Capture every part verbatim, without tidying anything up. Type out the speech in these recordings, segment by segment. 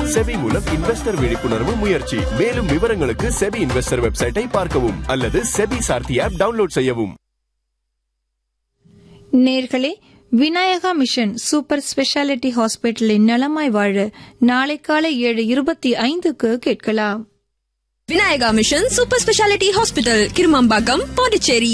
SEBI மூலம் investor விழிப்புணர்வு முயற்சி. மேலும் விவரங்களுக்கு செபி இன்வெஸ்டர் வெப்சைட்டை பார்க்கவும் அல்லது செபி சார்த்தி ஆப் டவுன்லோட் செய்யவும். நேர்களே, விநாயகா மிஷன் சூப்பர் ஸ்பெஷாலிட்டி ஹாஸ்பிட்டலின் நலமாய் வாழ நாளை காலை ஏழு இருபத்தி ஐந்துக்கு கேட்கலாம். Vinayaka mission super speciality hospital, Kirumampakkam, Pondicherry.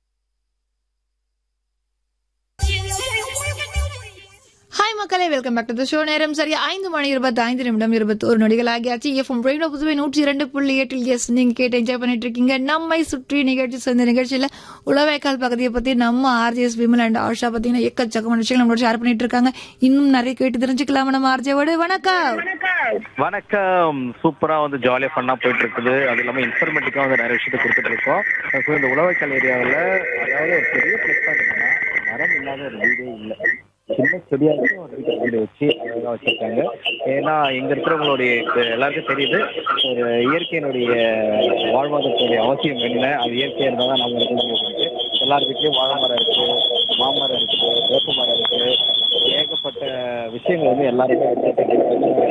Hi மக்களே, welcome back to the show. நேரம் சரியா ஐந்து மணி இருபத்தி ஐந்து நிமிடம் இருபத்தி ஒரு நொடிகள் ஆகியாச்சு. எஃப்எம் ரேடியோ புதுவை நூற்றி இரண்டு புள்ளி எட்டில் எஸ் நீங்க கேட்டு என்ஜாய் பண்ணிட்டு இருக்கீங்க நம்மை சுற்றி நிகழ்ச்சி. இந்த நிகழ்ச்சியில உளவாய்க்கால் பகுதியை பத்தி நம்ம ஆர்ஜிஎஸ் விமல் அண்ட் ஆஷா பத்தின எக்கச்சக்கமான விஷயங்கள் நம்மளோட ஷேர் பண்ணிட்டு இருக்காங்க. இன்னும் நிறைய கேட்டு தெரிஞ்சுக்கலாம் நம்ம ஆர்ஜியோட. வணக்கம் வணக்கம். சூப்பரா வந்து ஜாலியா ஃபன்னா போயிட்டு இருக்குது. அது இல்லாம இன்ஃபர்மேட்டிக்கா வந்து நிறைய விஷயத்தை கொடுத்துட்டு இருக்கோம். இந்த உளவாய்க்கால் ஏரியாவில் அதாவது ஒரு பெரிய பிளஸ் பாயிண்ட் மரம் இல்லாத ஒரு வீடே இல்லை. சின்ன செடியாச்சும் ஒரு வீட்டை வீடு வச்சு அழகாக வச்சிருக்காங்க. ஏன்னா இங்க இருக்கிறவங்களுடைய எல்லாருக்கும் தெரியுது ஒரு இயற்கையினுடைய வாழ்வாதாரத்துடைய அவசியம் என்ன, அது இயற்கையாக இருந்தால் தான் நம்ம இருக்கிறது. எல்லார் வீட்லேயும் வாழை மரம் இருக்கு, மாமரம் இருக்கு, வேப்ப மரம் இருக்கு, ஏகப்பட்ட விஷயங்கள் வந்து எல்லாருமே வச்சிருக்காங்க.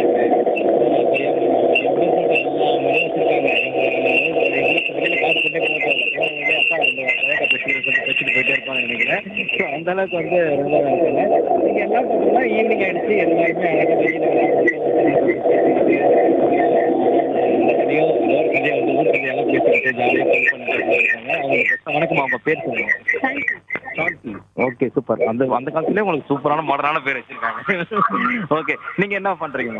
வச்சுட்டு போயிட்டே இருப்பாங்க நினைக்கிறேன். ஸோ அந்த அளவுக்கு வந்து ரொம்ப இருக்குங்க. நீங்க என்ன பண்ணுறீங்கன்னா ஈவினிங் ஆயிடுச்சு, எல்லாருமே அழகாக வெளியில கதையோ ஏதோ ஒரு கதையை வந்து ஊர் கதையெல்லாம் பேசிக்கிட்டு ஜாலியாக ஃபன் பண்ணிட்டு இருக்காங்க. அவங்க வணக்கம், அவங்க பேர் சொல்லுவாங்க. Okay, super. அந்த அந்த காலத்துலேயே உங்களுக்கு சூப்பரான மாடர்னான பேர் வச்சிருக்காங்க. ஓகே, நீங்க என்ன பண்றீங்க?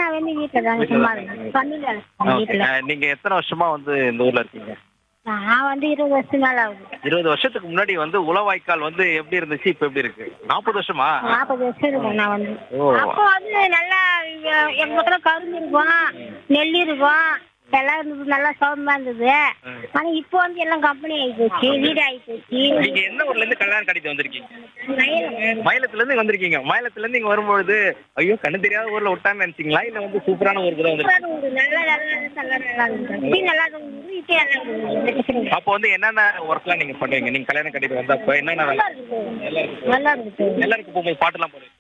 நீங்க எத்தனை வருஷமா வந்து இந்த ஊர்ல இருக்கீங்க? நான் வந்து இருபது வருஷம் மேல ஆகுது. இருபது வருஷத்துக்கு முன்னாடி வந்து உளவாய்க்கால் வந்து எப்படி இருந்துச்சு, இப்ப எப்படி இருக்கு? நாற்பது வருஷமா? நாற்பது வருஷம் இருக்கும். நான் வந்து அப்போ வந்து நல்லா எங்க பக்கம் கரும்பு இருக்கும், நெல் இருக்கும், எல்லாம் இருந்தது, நல்லா சௌகரியமா இருந்தது. ஆனா இப்போ வந்து எல்லாம் கம்பெனி ஆகி போச்சு, வீடு ஆகி போச்சு. நீங்க என்ன ஊர்ல இருந்து கல்யாணம் கடித்து வந்திருக்கீங்க? மயிலத்துல இருந்து வந்திருக்கீங்க. மயிலத்துல இருந்து இங்க வரும்பொழுது ஐயோ கண்ணு தெரியாத ஊர்ல விட்டான்னு நினைச்சீங்களா, இல்ல வந்து சூப்பரான ஊருக்கு தான் வந்திருக்கீங்க? நல்லா நல்லா நல்லா நல்லா அப்போ வந்து என்னென்ன ஒர்க்லாம் நீங்க பண்ணுவீங்க? நீங்க கல்யாணம் கட்டிட்டு வந்தப்ப என்னென்ன வேலை? நல்லா இருக்கு. எல்லாருக்கும் போகும்போது பாட்டுலாம் போடுவீங்க?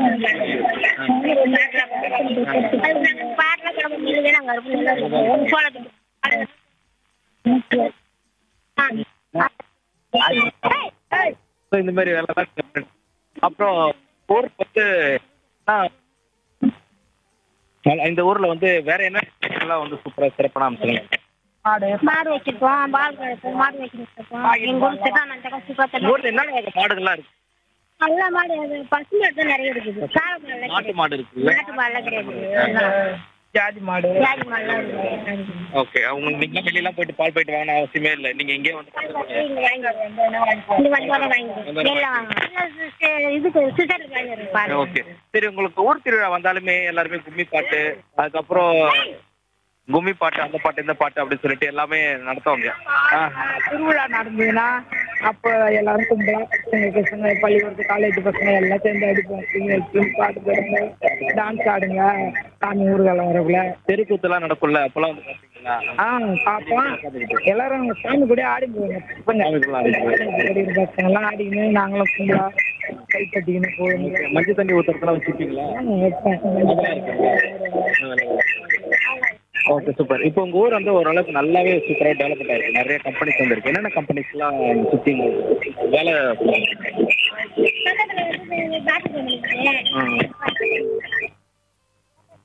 பாட்டுலாம் கிளம்பி நாங்க இருப்போம். இந்த மாதிரி வேலை. அப்புறம் ஊர் வந்து இந்த ஊர்ல வந்து வேற என்ன வந்து சூப்பரா சிறப்பான அம்சங்கள்? மாடு வச்சிருக்கோம், பால் கறப்போம், மாடு வச்சிருக்கோம். எங்க ஊர் செட்டான சூப்பரா ஊர்ல என்ன மாடுகள்லாம் இருக்கு? நல்ல மாடு, பசு மாடு தான் நிறைய இருக்குது. நாட்டு மாடு இருக்கு, நாட்டு மாடுலாம் கிடையாது. ஜாதி மாடு, ஜாதி மாடுலாம் இருக்கு. ஓகே, அவங்க நீங்க வெளியெல்லாம் போயிட்டு பால் போயிட்டு வாங்கின அவசியமே இல்லை. நீங்க இங்கே வந்து ஓகே. சரி, உங்களுக்கு ஊர் திருவிழா வந்தாலுமே எல்லாருமே கும்மி பாட்டு, அதுக்கப்புறம் கும்மி பாட்டு, அந்த பாட்டு இந்த பாட்டு அப்படின்னு சொல்லிட்டு எல்லாமே நடத்துவாங்க. திருவிழா நடந்ததுன்னா அப்போ எல்லாரும் கும்பலா பசங்க பசங்க பள்ளிக்கூடத்து காலேஜ் பசங்க எல்லாம் சேர்ந்து அடிப்போம், பாட்டு பாடுங்க, டான்ஸ் ஆடுங்க, சாமி ஊர்காலம் வரக்குள்ள தெருக்கூத்தெல்லாம் நடக்கும்ல, அப்பெல்லாம் வந்து பாத்தீங்களா? ஆ பார்ப்போம். எல்லாரும் சாமி கூட ஆடி போவாங்க. பசங்க எல்லாம் ஆடிக்கின்னு நாங்களும் கும்பலா கை கட்டிக்கின்னு போவோம். மஞ்சள் தண்ணி ஊத்துறதுலாம் வச்சுருக்கீங்களா? Okay, super. இப்போ உங்க ஊர் வந்து ஓரளவுக்கு நல்லாவே சூப்பராக டெவலப்மெண்ட் ஆயிருக்கு. நிறைய கம்பெனிஸ் வந்துருக்கு. என்னென்ன கம்பெனிஸ்லாம் சுற்றி வேலை?